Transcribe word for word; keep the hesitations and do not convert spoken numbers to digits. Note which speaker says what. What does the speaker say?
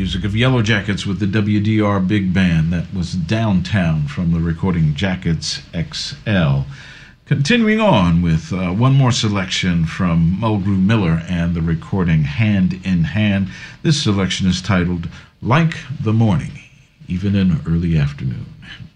Speaker 1: music of Yellow Jackets with the W D R Big Band. That was Downtown from the recording Jackets X L. Continuing on with uh, one more selection from Mulgrew Miller and the recording Hand in Hand. This selection is titled Like the Morning, Even in Early Afternoon.